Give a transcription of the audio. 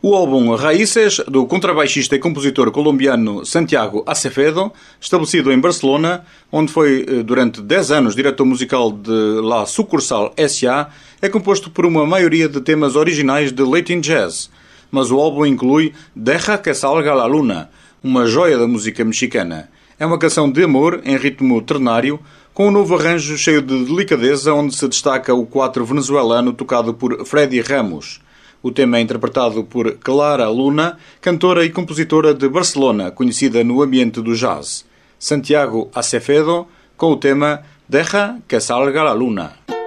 O álbum Raíces, do contrabaixista e compositor colombiano Santiago Acevedo, estabelecido em Barcelona, onde foi durante 10 anos diretor musical de La Sucursal S.A., é composto por uma maioria de temas originais de Latin Jazz, mas o álbum inclui Deja que salga la luna, uma joia da música mexicana. É uma canção de amor em ritmo ternário, com um novo arranjo cheio de delicadeza, onde se destaca o quatro venezuelano tocado por Freddy Ramos. O tema é interpretado por Clara Luna, cantora e compositora de Barcelona, conhecida no ambiente do jazz. Santiago Acevedo, com o tema Deja que salga la luna.